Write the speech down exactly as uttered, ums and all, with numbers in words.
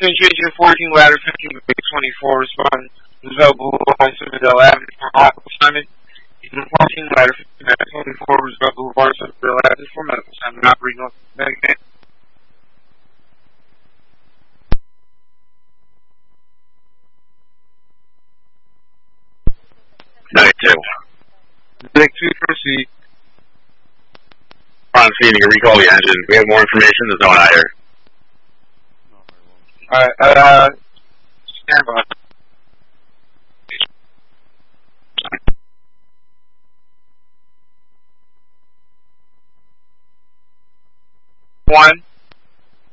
Concentration fourteen, ladder fifteen, twenty-four, respond. Roosevelt Boulevard, Citadel Avenue for medical assignment. Unit fourteen, ladder fifteen, twenty-four, Roosevelt Boulevard, Citadel Avenue for medical assignment. Operating North Medicaid. ninety-two. Medic two, proceed. On scene, you can recall the engine. We have more information. There's no one out here. Alright, uh, stand by. One.